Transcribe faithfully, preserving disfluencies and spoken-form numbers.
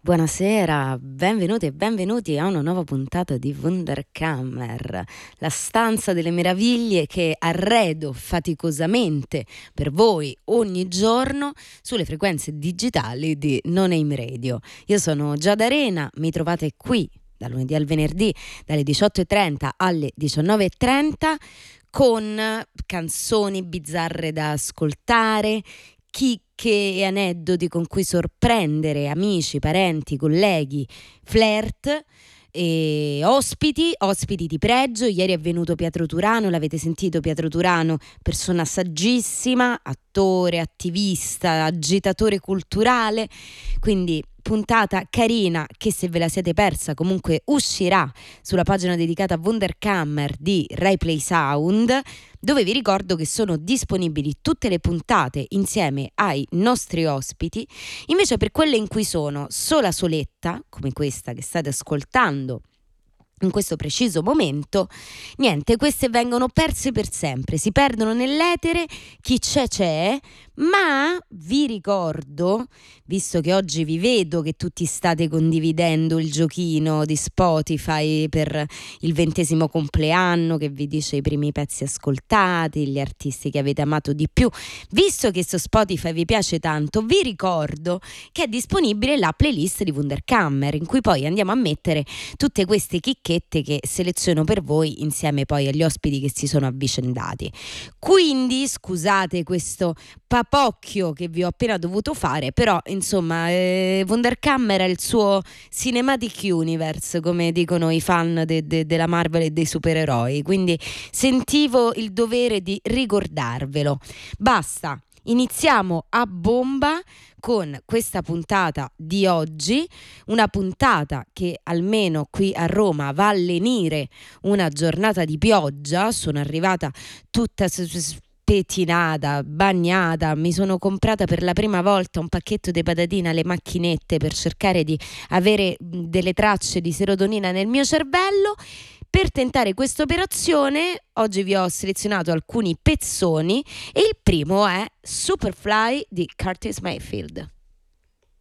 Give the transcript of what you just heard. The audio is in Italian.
Buonasera, benvenuti e benvenuti a una nuova puntata di Wunderkammer, la stanza delle meraviglie che arredo faticosamente per voi ogni giorno sulle frequenze digitali di No Name Radio. Io sono Giada Arena, mi trovate qui dal lunedì al venerdì dalle diciotto e trenta alle diciannove e trenta con canzoni bizzarre da ascoltare, chicche e aneddoti con cui sorprendere amici, parenti, colleghi, flirt e ospiti, ospiti di pregio. Ieri è venuto Pietro Turano, l'avete sentito? Pietro Turano, persona saggissima, attore, attivista, agitatore culturale, quindi puntata carina che, se ve la siete persa, comunque uscirà sulla pagina dedicata a Wunderkammer di Rai Play Sound, dove vi ricordo che sono disponibili tutte le puntate insieme ai nostri ospiti. Invece, per quelle in cui sono sola soletta, come questa che state ascoltando in questo preciso momento, niente, queste vengono perse per sempre, si perdono nell'etere, chi c'è c'è, ma vi ricordo, visto che oggi vi vedo che tutti state condividendo il giochino di Spotify per il ventesimo compleanno che vi dice i primi pezzi ascoltati, gli artisti che avete amato di più, visto che su Spotify vi piace tanto, vi ricordo che è disponibile la playlist di Wunderkammer, in cui poi andiamo a mettere tutte queste chicche che seleziono per voi insieme poi agli ospiti che si sono avvicendati. Quindi scusate questo papocchio che vi ho appena dovuto fare, però insomma eh, Wunderkammer è il suo cinematic universe, come dicono i fan de- de- della Marvel e dei supereroi, quindi sentivo il dovere di ricordarvelo. Basta, iniziamo a bomba con questa puntata di oggi, una puntata che almeno qui a Roma va a lenire una giornata di pioggia. Sono arrivata tutta pettinata, bagnata, mi sono comprata per la prima volta un pacchetto di patatine alle macchinette per cercare di avere delle tracce di serotonina nel mio cervello. Per tentare questa operazione oggi vi ho selezionato alcuni pezzoni e il primo è Superfly di Curtis Mayfield.